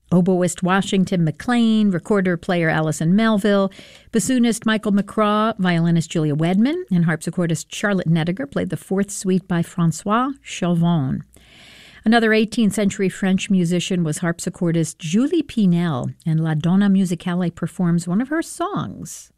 Oboist Washington McLean, recorder-player Allison Melville, bassoonist Michael McCraw, violinist Julia Wedman, and harpsichordist Charlotte Nediger played the Fourth Suite by François Chauvin. Another 18th century French musician was harpsichordist Julie Pinel, and La Donna Musicale performs one of her songs.